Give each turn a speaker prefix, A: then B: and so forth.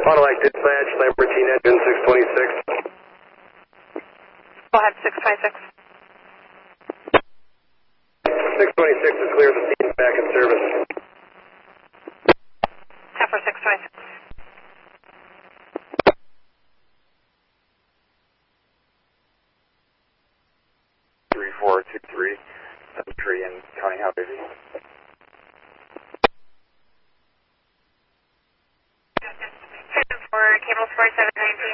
A: Automatic dispatch, Lamborghini engine 626.
B: Go ahead, 626.
A: 626 is clear. The team's back in service.
B: 10 for 626.
C: 3423, Century and County How Busy?
B: For Cable Sport 719.